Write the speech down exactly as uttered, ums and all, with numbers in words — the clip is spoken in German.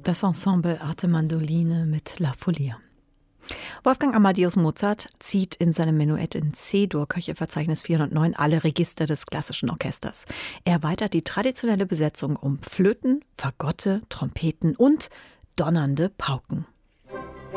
Das Ensemble Arte Mandoline mit La Folia. Wolfgang Amadeus Mozart zieht in seinem Menuett in C-Dur, Köchelverzeichnis vierhundertneun, alle Register des klassischen Orchesters. Er erweitert die traditionelle Besetzung um Flöten, Fagotte, Trompeten und donnernde Pauken.